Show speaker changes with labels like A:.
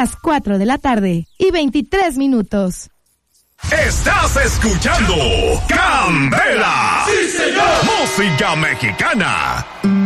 A: las 4 de la tarde y 23 minutos.
B: Estás escuchando Candela. ¡Sí, señor! Música mexicana.